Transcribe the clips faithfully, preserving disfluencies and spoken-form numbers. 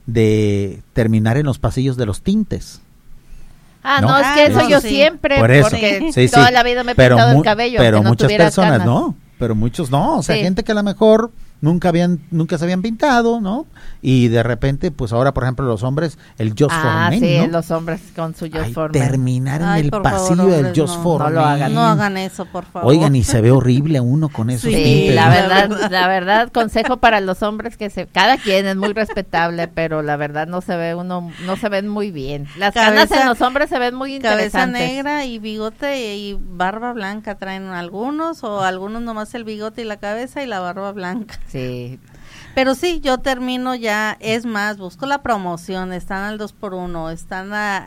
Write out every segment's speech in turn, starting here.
de terminar en los pasillos de los tintes. Ah, no, no, es que eso no, yo sí. siempre, Por eso. porque Sí, sí. toda la vida me he Pero pintado mu- el cabello, pero aunque no muchas tuviera personas canas. no, pero muchos no, o sea, Sí. gente que a lo mejor nunca habían, nunca se habían pintado, ¿no? Y de repente, pues ahora, por ejemplo, los hombres, el Just Ah, for Men, sí, ¿no? los hombres con su Just Ay, for Men. terminar en Ay, el por pasillo favor, del hombres, Just no, for no lo Men. hagan. No hagan eso, por favor. Oigan, y se ve horrible uno con esos Sí, tintes. La ¿no? verdad, verdad. la verdad, consejo para los hombres que se, cada quien es muy respetable, pero la verdad no se ve uno, no se ven muy bien. Las canas Cabeza- en los hombres se ven muy Cabeza interesantes. negra y bigote y barba blanca traen algunos, o algunos nomás el bigote y la cabeza y la barba blanca. Sí, Pero sí, yo termino ya, es más, busco la promoción, están al dos por uno, están a,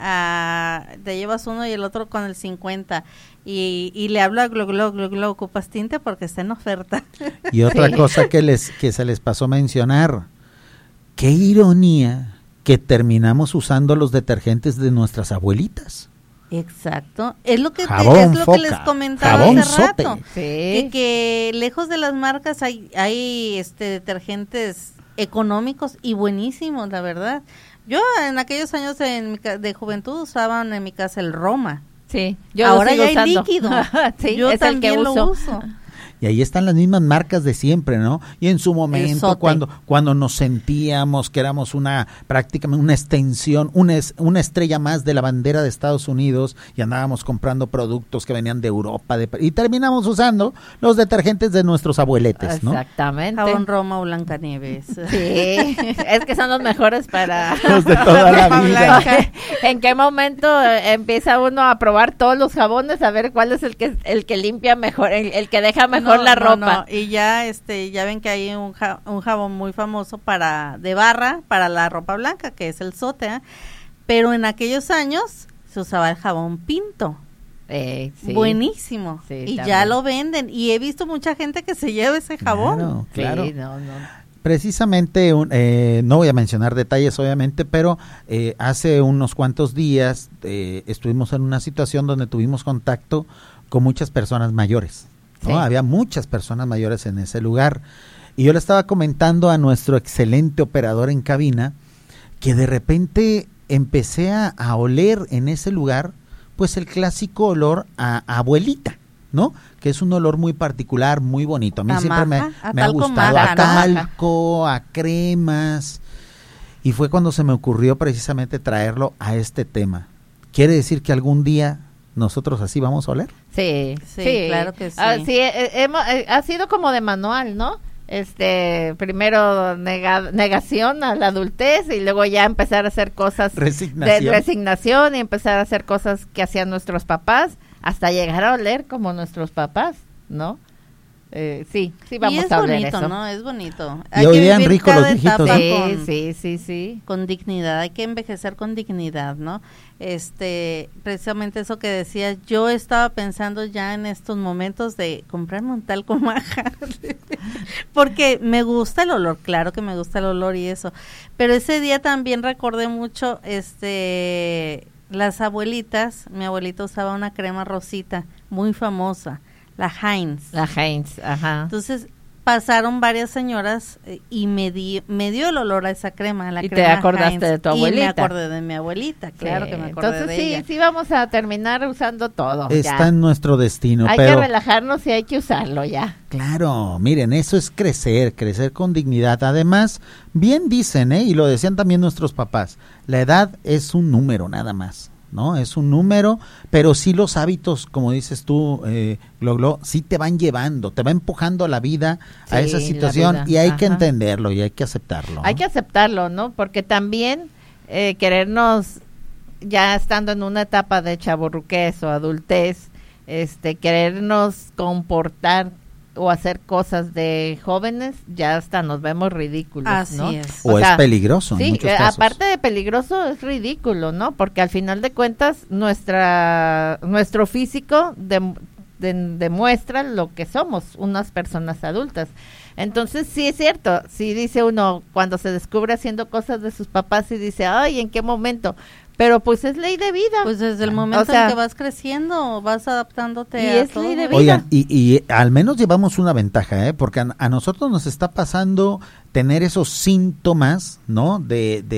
a te llevas uno y el otro con el cincuenta, y, y le hablo a Glo Glo, Glo Glo, ocupas tinte porque está en oferta. Y otra Sí. cosa que les que se les pasó mencionar, qué ironía que terminamos usando los detergentes de nuestras abuelitas. Exacto, es lo que te- Jabón es lo Foca, que les comentaba jabón hace rato. Sote. sí. Que, que lejos de las marcas hay, hay este detergentes económicos y buenísimos, la verdad. Yo en aquellos años en mi ca- de juventud usaban en mi casa el Roma. Sí, yo Ahora lo sigo ya hay usando. líquido. Sí, Yo es también el que lo uso. uso. Y ahí están las mismas marcas de siempre, ¿no? Y en su momento, Sote. cuando cuando nos sentíamos que éramos una prácticamente una extensión, una, es- una estrella más de la bandera de Estados Unidos, y andábamos comprando productos que venían de Europa, de, y terminamos usando los detergentes de nuestros abueletes, ¿no? Exactamente. Jabón Roma o Blancanieves. Sí, es que son los mejores para... Los de toda la Ropa vida. blanca. ¿En qué momento eh, empieza uno a probar todos los jabones, a ver cuál es el que el que limpia mejor, el, el que deja mejor No, la no, ropa? no. Y ya este ya ven que hay un, ja- un jabón muy famoso para de barra para la ropa blanca, que es el Sote, ¿eh? Pero en aquellos años se usaba el jabón Pinto. Eh, sí. Buenísimo. Sí, y ya también. lo venden y he visto mucha gente que se lleva ese jabón. Claro, Sí, claro. no, no. Precisamente, un- eh, no voy a mencionar detalles obviamente, pero eh, hace unos cuantos días eh, estuvimos en una situación donde tuvimos contacto con muchas personas mayores, ¿no? Sí. Había muchas personas mayores en ese lugar, y yo le estaba comentando a nuestro excelente operador en cabina que de repente empecé a, a oler en ese lugar pues el clásico olor a, a abuelita, ¿no? Que es un olor muy particular, muy bonito. A mí A siempre me, maja, a me ha talco gustado maja, a ¿no? talco, a cremas, y fue cuando se me ocurrió precisamente traerlo a este tema. ¿Quiere decir que algún día nosotros así vamos a oler? Sí, Sí, claro que sí. Ah, sí, eh, hemos- eh, ha sido como de manual, ¿no? Este, primero nega- negación a la adultez y luego ya empezar a hacer cosas Resignación. de resignación y empezar a hacer cosas que hacían nuestros papás hasta llegar a oler como nuestros papás, ¿no? Eh, sí, sí vamos y es a oler bonito, eso. ¿no? Es bonito. Y oían vivir rico cada los viejitos, etapa ¿no? Sí, con, sí, sí, sí. con dignidad, hay que envejecer con dignidad, ¿no? Este, precisamente eso que decías, yo estaba pensando ya en estos momentos de comprarme un talco maja, porque me gusta el olor, claro que me gusta el olor y eso, pero ese día también recordé mucho, este, las abuelitas, mi abuelita usaba una crema rosita, muy famosa, la Heinz. La Heinz, ajá. Entonces pasaron varias señoras eh, y me, di, me dio el olor a esa crema, a la Y te crema acordaste Heinz, de tu Y me abuelita. acordé de mi abuelita, claro Sí, que me acordé entonces de sí, ella. sí vamos a terminar usando todo. Está ya. en nuestro destino, Hay pero que relajarnos y hay que usarlo ya. claro, miren, eso es crecer, crecer con dignidad. Además, bien dicen, ¿eh? Y lo decían también nuestros papás, la edad es un número nada más, ¿no? Es un número, pero sí los hábitos, como dices tú, eh, Glo Glo, sí te van llevando, te va empujando a la vida, a Sí, esa la situación, vida, y hay que ajá. entenderlo y hay que aceptarlo, Hay ¿no? que aceptarlo, ¿no? Porque también eh, querernos, ya estando en una etapa de chavorruquez o adultez, este, querernos comportar o hacer cosas de jóvenes, ya hasta nos vemos ridículos, Así ¿no? es. O, o es sea, peligroso en Sí, muchos eh, casos. aparte de peligroso es ridículo, ¿no? Porque al final de cuentas nuestra nuestro físico dem- de- demuestra lo que somos, unas personas adultas. Entonces sí es cierto, sí dice uno cuando se descubre haciendo cosas de sus papás y dice, ay, ¿en qué momento? Pero pues es ley de vida. Pues desde el momento O sea, en que vas creciendo, vas adaptándote y a es todo. ley de vida. Oigan, y, y al menos llevamos una ventaja, ¿eh? Porque a, a nosotros nos está pasando tener esos síntomas, ¿no? De, de